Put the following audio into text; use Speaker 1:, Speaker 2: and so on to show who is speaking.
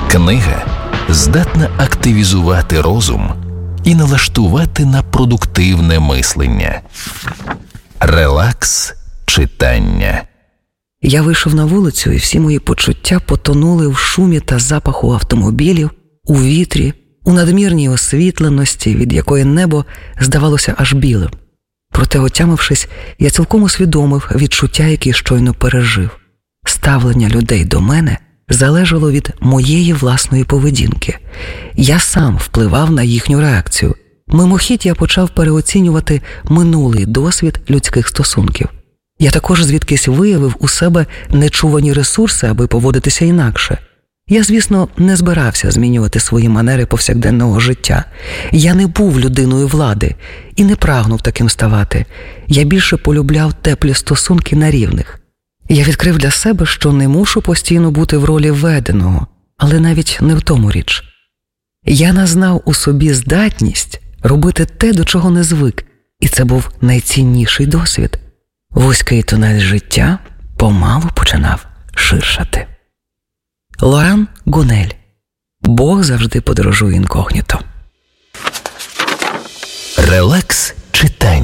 Speaker 1: Книга здатна активізувати розум і налаштувати на продуктивне мислення. Релакс читання.
Speaker 2: Я вийшов на вулицю, і всі мої почуття потонули в шумі та запаху автомобілів, у вітрі, у надмірній освітленості, від якої небо здавалося аж білим. Проте, отямившись, я цілком усвідомив відчуття, які щойно пережив. Ставлення людей до мене залежало від моєї власної поведінки. Я сам впливав на їхню реакцію. Мимохідь я почав переоцінювати минулий досвід людських стосунків. Я також звідкись виявив у себе нечувані ресурси, аби поводитися інакше. Я, звісно, не збирався змінювати свої манери повсякденного життя. Я не був людиною влади і не прагнув таким ставати. Я більше полюбляв теплі стосунки на рівних. Я відкрив для себе, що не мушу постійно бути в ролі веденого, але навіть не в тому річ. Я назнав у собі здатність робити те, до чого не звик, і це був найцінніший досвід. Вузький тунель життя помалу починав ширшати. Лоран Гунель. Бог завжди подорожує інкогніто.
Speaker 1: Релакс читання.